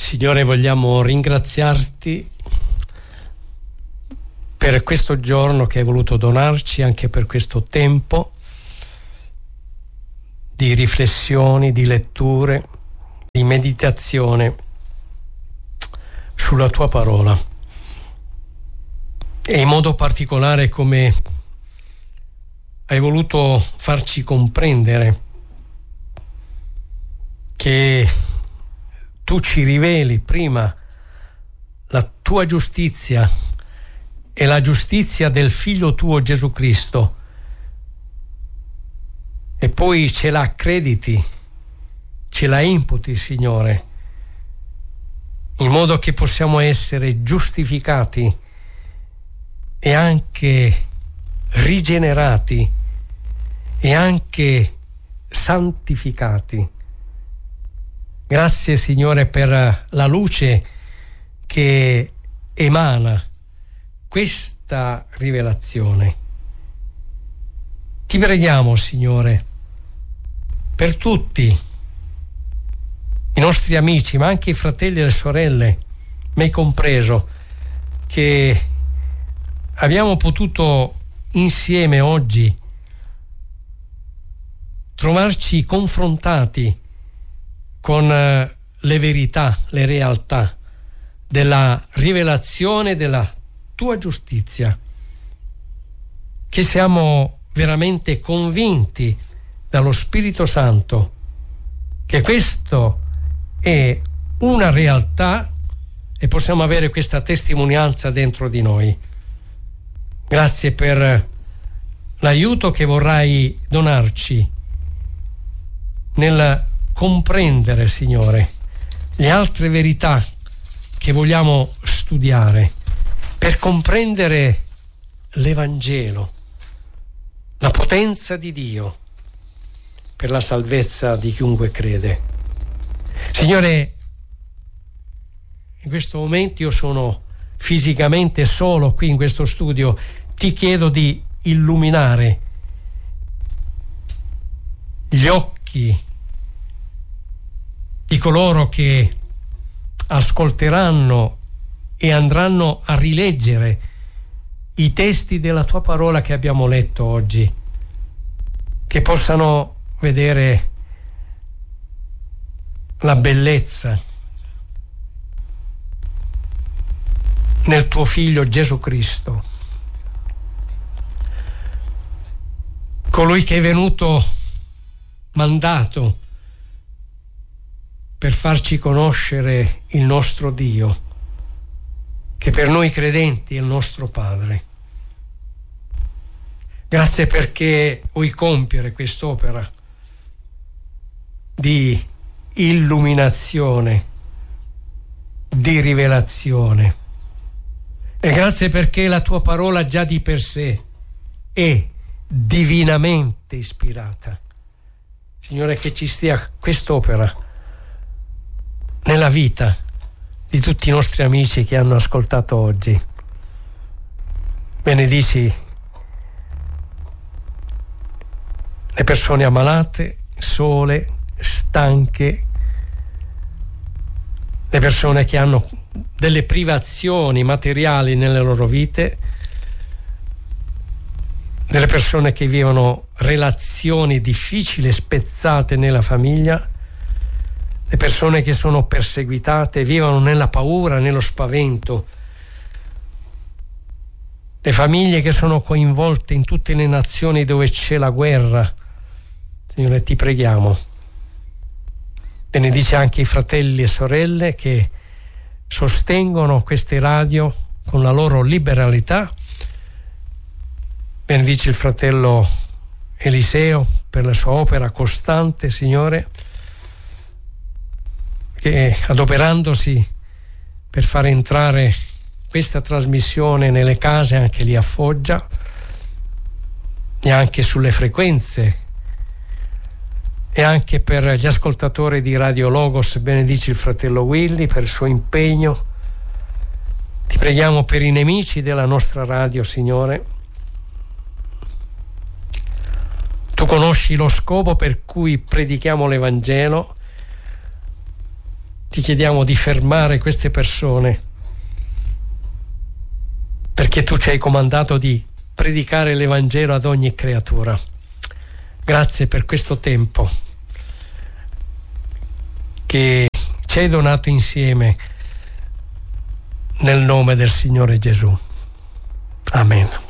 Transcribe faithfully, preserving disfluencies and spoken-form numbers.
Signore, vogliamo ringraziarti per questo giorno che hai voluto donarci, anche per questo tempo di riflessioni, di letture, di meditazione sulla tua parola, e in modo particolare come hai voluto farci comprendere che tu ci riveli prima la tua giustizia e la giustizia del Figlio tuo Gesù Cristo, e poi ce la accrediti, ce la imputi, Signore, in modo che possiamo essere giustificati e anche rigenerati e anche santificati. Grazie, Signore, per la luce che emana questa rivelazione. Ti preghiamo, Signore, per tutti i nostri amici, ma anche i fratelli e le sorelle, me compreso, che abbiamo potuto insieme oggi trovarci confrontati con le verità, le realtà della rivelazione della tua giustizia, che siamo veramente convinti dallo Spirito Santo che questo è una realtà e possiamo avere questa testimonianza dentro di noi. Grazie per l'aiuto che vorrai donarci nel comprendere, Signore, le altre verità che vogliamo studiare, per comprendere l'Evangelo, la potenza di Dio per la salvezza di chiunque crede. Signore, in questo momento io sono fisicamente solo qui in questo studio, ti chiedo di illuminare gli occhi di coloro che ascolteranno e andranno a rileggere i testi della tua parola che abbiamo letto oggi, che possano vedere la bellezza nel tuo Figlio Gesù Cristo, colui che è venuto mandato per farci conoscere il nostro Dio, che per noi credenti è il nostro Padre. Grazie perché vuoi compiere quest'opera di illuminazione, di rivelazione. E grazie perché la tua parola già di per sé è divinamente ispirata. Signore, che ci stia quest'opera nella vita di tutti i nostri amici che hanno ascoltato oggi. Benedici le persone ammalate, sole, stanche, le persone che hanno delle privazioni materiali nelle loro vite, delle persone che vivono relazioni difficili, spezzate nella famiglia, le persone che sono perseguitate, vivono nella paura, nello spavento, le famiglie che sono coinvolte in tutte le nazioni dove c'è la guerra. Signore, ti preghiamo, benedici anche i fratelli e sorelle che sostengono queste radio con la loro liberalità. Benedici il fratello Eliseo per la sua opera costante, Signore, che adoperandosi per far entrare questa trasmissione nelle case anche lì a Foggia e anche sulle frequenze, e anche per gli ascoltatori di Radio Logos, benedici il fratello Willy per il suo impegno. Ti preghiamo per i nemici della nostra radio, Signore. Tu conosci lo scopo per cui predichiamo l'Evangelo. ti chiediamo di fermare queste persone, perché tu ci hai comandato di predicare l'Evangelo ad ogni creatura. Grazie per questo tempo che ci hai donato insieme nel nome del Signore Gesù. Amen.